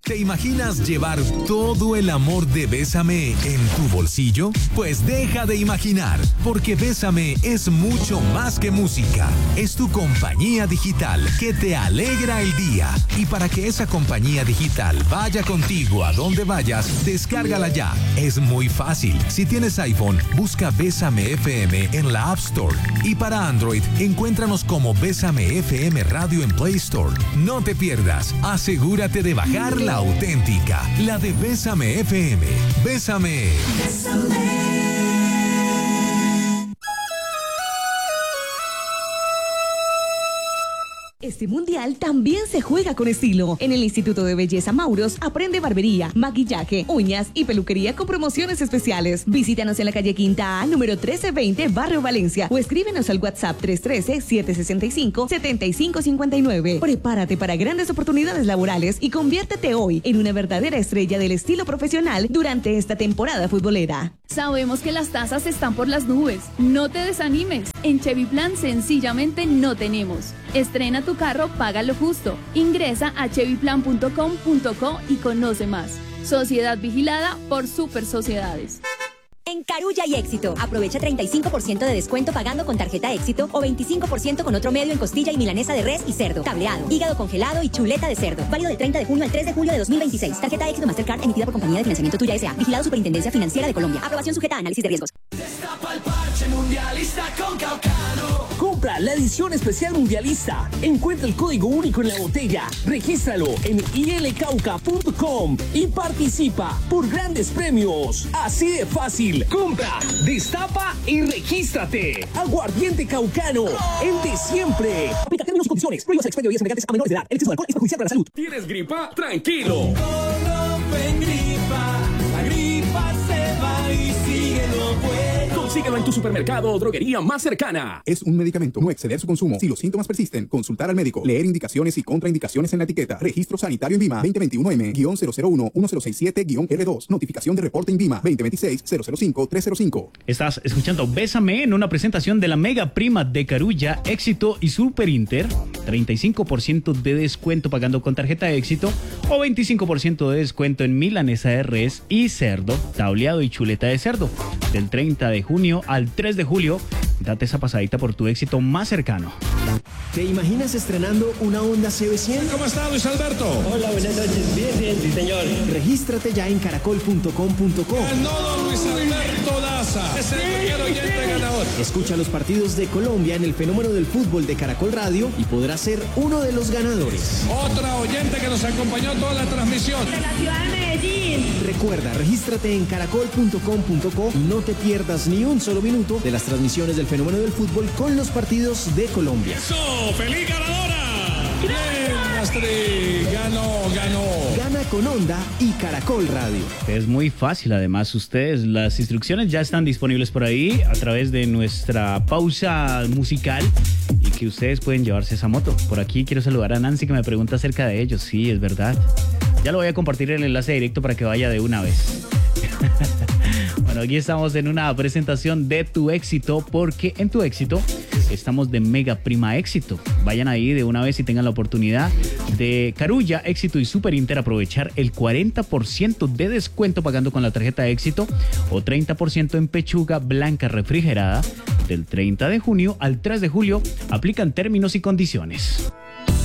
¿Te imaginas llevar todo el amor de Bésame en tu bolsillo? Pues deja de imaginar, porque Bésame es mucho más que música. Es tu compañía digital que te alegra el día. Y para que esa compañía digital vaya contigo a donde vayas, descárgala ya. Es muy fácil. Si tienes iPhone, busca Bésame FM en la App Store. Y para Android, encuéntranos como Bésame FM Radio en Play Store. No te pierdas. Asegúrate de bajar la auténtica, la de Bésame FM. Bésame. Bésame. Este mundial también se juega con estilo. En el Instituto de Belleza Mauros aprende barbería, maquillaje, uñas y peluquería con promociones especiales. Visítanos en la calle Quinta A, número 1320, Barrio Valencia, o escríbenos al WhatsApp 313-765-7559. Prepárate para grandes oportunidades laborales y conviértete hoy en una verdadera estrella del estilo profesional durante esta temporada futbolera. Sabemos que las tasas están por las nubes. No te desanimes. En Chevy Plan sencillamente no tenemos. Estrena tu carro, paga lo justo. Ingresa a chevyplan.com.co y conoce más. Sociedad vigilada por Super Sociedades. En Carulla y Éxito, aprovecha 35% de descuento pagando con tarjeta Éxito o 25% con otro medio en costilla y milanesa de res y cerdo, tableado, hígado congelado y chuleta de cerdo. Válido del 30 de junio al 3 de julio de 2026. Tarjeta Éxito Mastercard emitida por Compañía de Financiamiento Tuya S.A. Vigilado Superintendencia Financiera de Colombia. Aprobación sujeta a análisis de riesgos. Destapa el parche mundialista con Caucano. Compra la edición especial mundialista. Encuentra el código único en la botella. Regístralo en ilcauca.com y participa por grandes premios. Así de fácil. Compra, destapa y regístrate. Aguardiente Caucano, el de siempre. Aplica términos y condiciones. Prohíbas el expendio de bebidas embriagantes a menores de edad. El exceso de alcohol es perjudicial para la salud. ¿Tienes gripa? Tranquilo. Colopen gripa. La gripa se va y sigue lo bueno. Consíguelo en tu supermercado o droguería más cercana. Es un medicamento. No exceder su consumo. Si los síntomas persisten, consultar al médico. Leer indicaciones y contraindicaciones en la etiqueta. Registro Sanitario INVIMA 2021M-001-1067-R2. Notificación de reporte INVIMA 2026-005-305. Estás escuchando Bésame en una presentación de la mega prima de Carulla, Éxito y Super Inter. 35% de descuento pagando con tarjeta Éxito o 25% de descuento en milanesa de res y cerdo, tableado y chuleta de cerdo. Del 30 de junio al 3 de julio, date esa pasadita por tu Éxito más cercano. ¿Te imaginas estrenando una Honda CB100? ¿Cómo está, Luis Alberto? Hola, buenas noches. Bien, sí, señor. Regístrate ya en caracol.com.co. Ganó don Luis Alberto Daza. Es el primer oyente ganador. Escucha los partidos de Colombia en el fenómeno del fútbol de Caracol Radio y podrás ser uno de los ganadores. Otra oyente que nos acompañó toda la transmisión. De la ciudad de Medellín. Recuerda, regístrate en caracol.com.co y no te pierdas ni un solo minuto de las transmisiones del fenómeno del fútbol con los partidos de Colombia. ¡Eso! ¡Feliz ganadora! ¡Bien, Astrid! ¡Ganó! Gana con Honda y Caracol Radio. Es muy fácil, además, las instrucciones ya están disponibles por ahí a través de nuestra pausa musical y que ustedes pueden llevarse esa moto. Por aquí quiero saludar a Nancy que me pregunta acerca de ellos. Sí, es verdad. Ya lo voy a compartir el enlace directo para que vaya de una vez. Bueno, aquí estamos en una presentación de Tu Éxito, porque en Tu Éxito estamos de mega prima Éxito. Vayan ahí de una vez y tengan la oportunidad de Carulla, Éxito y Super Inter aprovechar el 40% de descuento pagando con la tarjeta Éxito o 30% en pechuga blanca refrigerada. Del 30 de junio al 3 de julio aplican términos y condiciones.